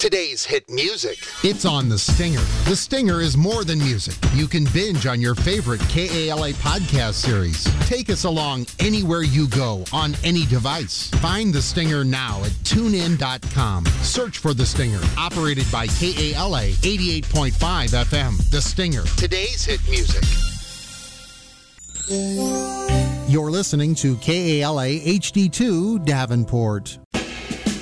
Today's hit music. It's on The Stinger. The Stinger is more than music. You can binge on your favorite KALA podcast series. Take us along anywhere you go on any device. Find The Stinger now at tunein.com. Search for The Stinger. Operated by KALA 88.5 FM. The Stinger. Today's hit music. You're listening to KALA HD2 Davenport.